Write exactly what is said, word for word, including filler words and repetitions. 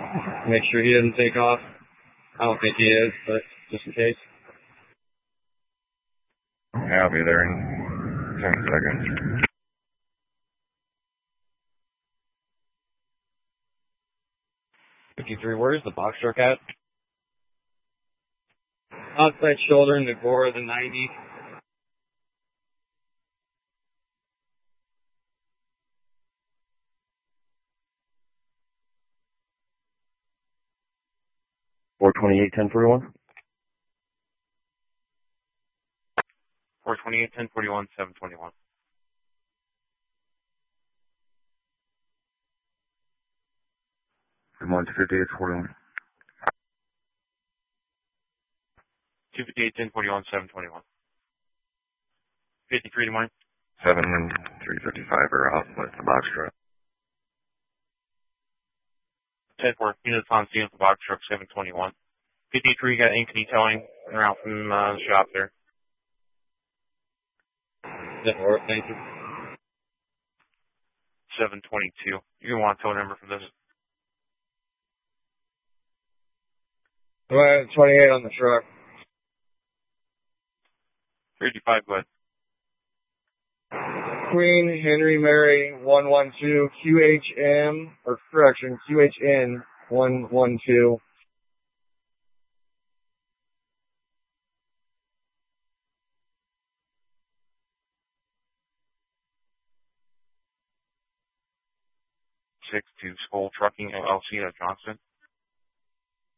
Make sure he doesn't take off. I don't think he is, but just in case. Yeah, I'll be there in ten seconds. fifty-three, where's the box truck at? Outside shoulder in the gore of the ninety. four twenty-eight, ten forty-one. four twenty-eight, ten forty-one, seven twenty-one. Good morning, two fifty-eight, forty-one. two fifty-eight, ten forty-one, seven twenty-one. fifty-three to mine. seven and three fifty-five are off with the box truck. ten four, units on scene with the box truck, seven twenty-one. fifty-three got Ankeny towing around from uh, the shop there. ten four, thank you. seven twenty-two. You want a tow number for this? twenty-eight on the truck. fifty-five, go ahead. Queen Henry Mary one one two Q H M, or correction, Q H N one one two. six two Skull Trucking L L C at Johnston.